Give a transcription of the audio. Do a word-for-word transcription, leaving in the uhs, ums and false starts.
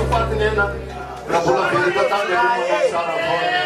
fatinena. La bola verde tá também no sarafone.